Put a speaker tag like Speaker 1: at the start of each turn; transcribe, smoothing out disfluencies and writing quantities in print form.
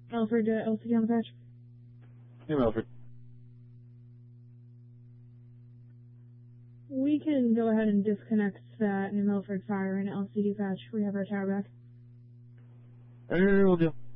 Speaker 1: Alfred, LCD on the patch.
Speaker 2: Hey, Alfred.
Speaker 1: We can go ahead and disconnect that New Milford Fire and LCD patch. We have our tower back.
Speaker 2: We'll do.